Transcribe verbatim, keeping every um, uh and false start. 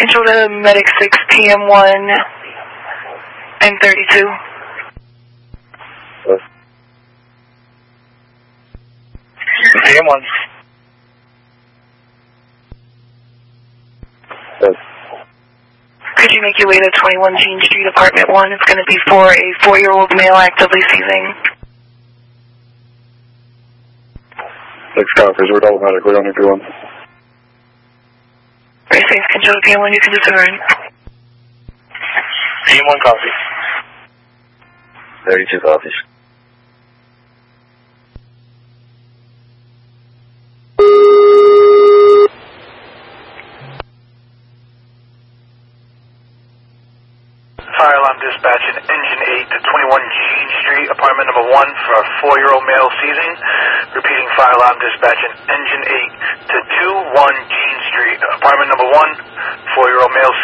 Control to Medic six, P M one, M thirty-two. Yes. P M one. Yes. Could you make your way to twenty-one Jean Street, Apartment one? It's going to be for a four-year-old male actively seizing. Six copies. We're automatically on if you want. Very safe. Control to P M one, you can discern. P M one copy. thirty-two copies. Fire alarm dispatch in engine eight to twenty-one Jean Street, apartment number one for a four-year-old male seizing. Repeating, fire alarm dispatch in engine eight to twenty-one Jean Street, apartment number one, four-year-old male